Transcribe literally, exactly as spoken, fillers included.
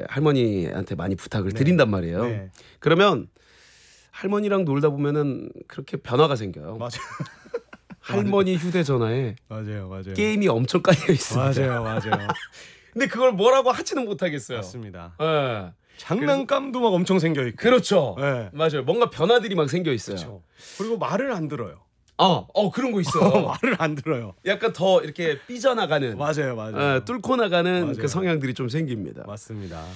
할머니한테 많이 부탁을 네. 드린단 말이에요. 네. 그러면 할머니랑 놀다 보면은 그렇게 변화가 생겨요. 맞아요. 할머니 휴대전화에 맞아요, 맞아요. 게임이 엄청 깔려 있습니다. 맞아요, 맞아요. 근데 그걸 뭐라고 하지는 못하겠어요. 맞습니다. 예. 장난감도 막 엄청 생겨 있고. 그렇죠. 네. 맞아요. 뭔가 변화들이 막 생겨 있어요. 그렇죠. 그리고 말을 안 들어요. 어, 어 그런 거 있어요. 말을 안 들어요. 약간 더 이렇게 삐져나가는, 맞아요, 맞아요. 예, 뚫고 나가는 맞아요. 그 성향들이 좀 생깁니다. 맞습니다.